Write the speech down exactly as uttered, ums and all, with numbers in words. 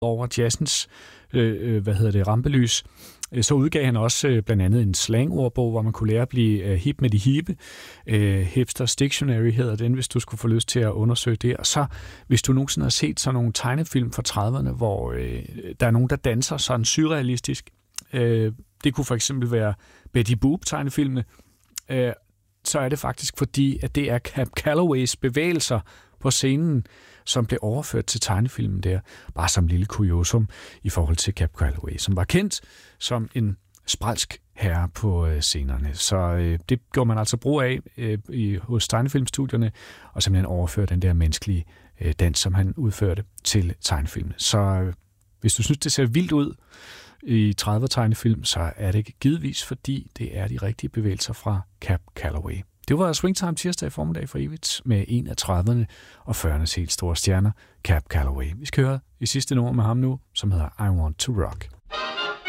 over jazzens øh, hvad hedder det, rampelys, så udgav han også øh, blandt andet en slangordbog, hvor man kunne lære at blive øh, hip med de hippe. Øh, Hipsters Dictionary hedder den, hvis du skulle få lyst til at undersøge det. Og så, hvis du nogensinde har set sådan nogle tegnefilm fra trediverne, hvor øh, der er nogen, der danser sådan surrealistisk. Øh, det kunne for eksempel være Betty Boop-tegnefilmene. Øh, så er det faktisk fordi, at det er Cab Calloways bevægelser på scenen, som blev overført til tegnefilmen der, bare som lille kuriosum i forhold til Cab Calloway, som var kendt som en spralsk herre på øh, scenerne. Så øh, det gjorde man altså brug af øh, i, hos tegnefilmstudierne, og simpelthen overføre den der menneskelige øh, dans, som han udførte til tegnefilmen. Så øh, hvis du synes, det ser vildt ud i trediver-tegnefilm, så er det givetvis, fordi det er de rigtige bevægelser fra Cab Calloway. Det var Swingtime tirsdag i formiddag for evigt med en af trediverne og fyrreernes helt store stjerner, Cab Calloway. Vi skal høre i sidste nummer med ham nu, som hedder I Want to Rock.